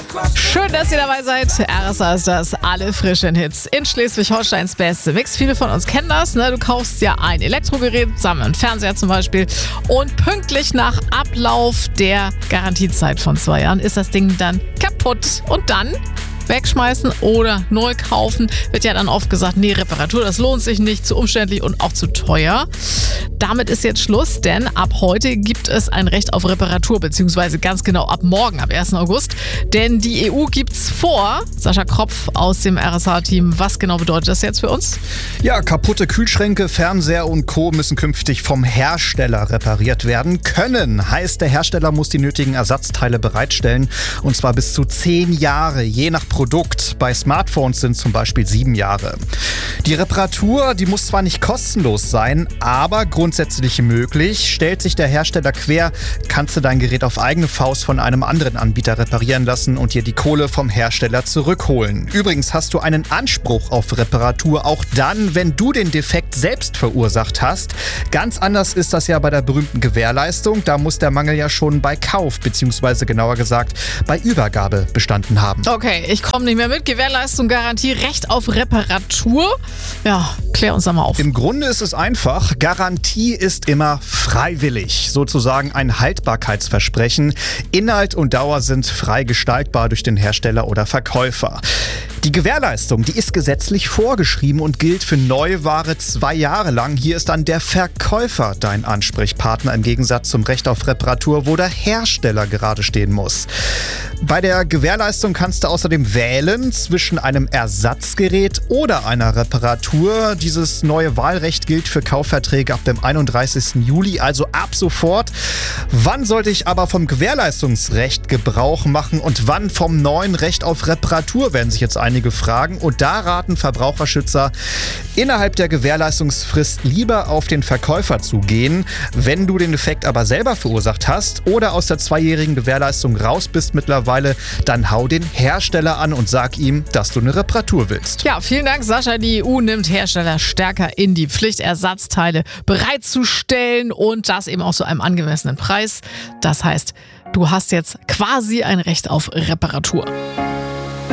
Schön, dass ihr dabei seid. RSA ist das, alle frischen Hits in Schleswig-Holsteins beste Mix. Viele von uns kennen das, ne? Du kaufst ja ein Elektrogerät, sammelt einen Fernseher zum Beispiel, und pünktlich nach Ablauf der Garantiezeit von 2 Jahren ist das Ding dann kaputt. Und dann wegschmeißen oder neu kaufen, wird ja dann oft gesagt, nee, Reparatur, das lohnt sich nicht, zu umständlich und auch zu teuer. Damit ist jetzt Schluss, denn ab heute gibt es ein Recht auf Reparatur, beziehungsweise ganz genau ab morgen, ab 1. August. Denn die EU gibt's vor. Sascha Kropf aus dem RSA-Team, was genau bedeutet das jetzt für uns? Ja, kaputte Kühlschränke, Fernseher und Co. müssen künftig vom Hersteller repariert werden können. Heißt, der Hersteller muss die nötigen Ersatzteile bereitstellen, und zwar bis zu 10 Jahre, je nach Produkt. Bei Smartphones sind zum Beispiel 7 Jahre. Die Reparatur, die muss zwar nicht kostenlos sein, aber grundsätzlich möglich. Stellt sich der Hersteller quer, kannst du dein Gerät auf eigene Faust von einem anderen Anbieter reparieren lassen und dir die Kohle vom Hersteller zurückholen. Übrigens hast du einen Anspruch auf Reparatur auch dann, wenn du den Defekt selbst verursacht hast. Ganz anders ist das ja bei der berühmten Gewährleistung. Da muss der Mangel ja schon bei Kauf, beziehungsweise genauer gesagt bei Übergabe bestanden haben. Okay, ich komme nicht mehr mit. Gewährleistung, Garantie, Recht auf Reparatur. Ja, klär uns da mal auf. Im Grunde ist es einfach. Garantie ist immer freiwillig. Sozusagen ein Haltbarkeitsversprechen. Inhalt und Dauer sind frei gestaltbar durch den Hersteller oder Verkäufer. Die Gewährleistung, die ist gesetzlich vorgeschrieben und gilt für neue Ware 2 Jahre lang. Hier ist dann der Verkäufer dein Ansprechpartner im Gegensatz zum Recht auf Reparatur, wo der Hersteller gerade stehen muss. Bei der Gewährleistung kannst du außerdem wählen zwischen einem Ersatzgerät oder einer Reparatur. Dieses neue Wahlrecht gilt für Kaufverträge ab dem 31. Juli, also ab sofort. Wann sollte ich aber vom Gewährleistungsrecht Gebrauch machen und wann vom neuen Recht auf Reparatur, werden sich jetzt einige fragen. Und da raten Verbraucherschützer, innerhalb der Gewährleistungsfrist lieber auf den Verkäufer zu gehen. Wenn du den Defekt aber selber verursacht hast oder aus der 2-jährigen Gewährleistung raus bist mittlerweile, dann hau den Hersteller an und sag ihm, dass du eine Reparatur willst. Ja, vielen Dank, Sascha. Die EU nimmt Hersteller stärker in die Pflicht, Ersatzteile bereitzustellen, und das eben auch zu einem angemessenen Preis. Das heißt, du hast jetzt quasi ein Recht auf Reparatur.